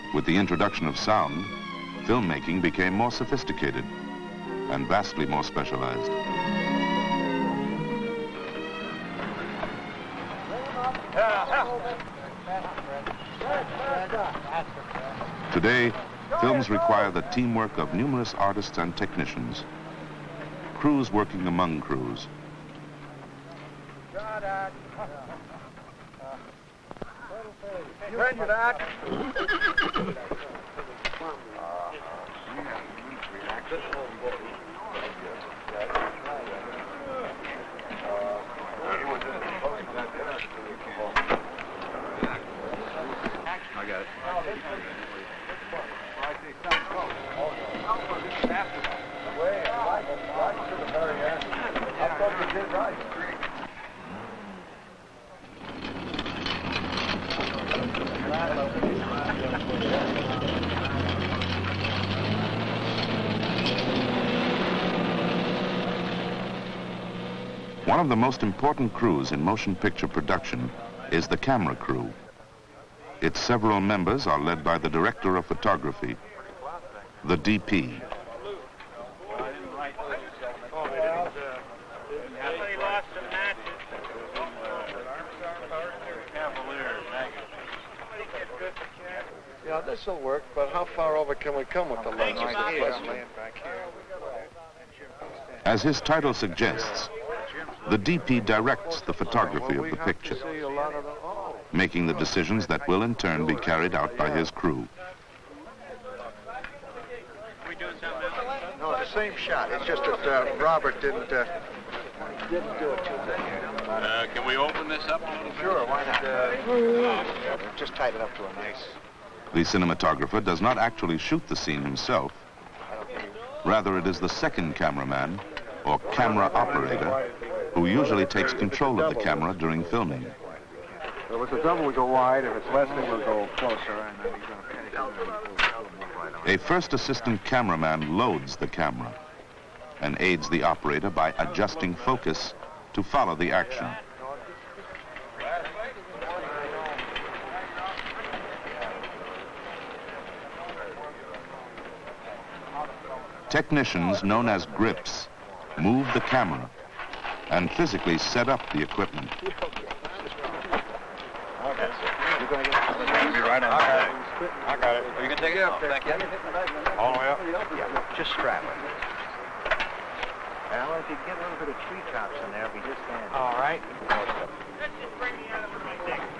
With the introduction of sound, filmmaking became more sophisticated and vastly more specialized. Today, films require the teamwork of numerous artists and technicians, crews working among crews. One of the most important crews in motion picture production is the camera crew. Its several members are led by the director of photography, the DP. Yeah, this will work, but how far over can we come with the lens? As his title suggests, the DP directs the photography of the picture, making the decisions that will in turn be carried out by his crew. No, it's the same shot. It's just that Robert didn't do it too good. Can we open this up a little bit? Sure, why not? Just tied it up to a nice... The cinematographer does not actually shoot the scene himself. Rather, it is the second cameraman, or camera operator, who usually takes control of the camera during filming. So if it's a double, we go wide. If it's less, then we'll go closer. And then he's going to pan it. A first assistant cameraman loads the camera and aids the operator by adjusting focus to follow the action. Technicians known as grips move the camera and physically set up the equipment. You're going to be right on. I got it. You can take it off. Thank you. All the way up? Yeah, just strap it. Well, if you get a little bit of treetops in there, it'll be just handy. All right. Let's just bring me out of my thing.